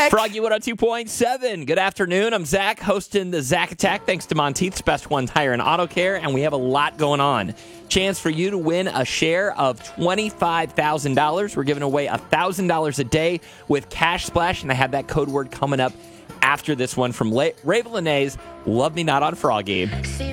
Froggy 102.7. Good afternoon. I'm Zach, hosting the Zach Attack, thanks to Monteith's Best One Tire and Auto Care, and we have a lot going on. Chance for you to win a share of $25,000. We're giving away $1,000 a day with Cash Splash, and I have that code word coming up after this one from Ray Villeneuve's Love Me Not on Froggy.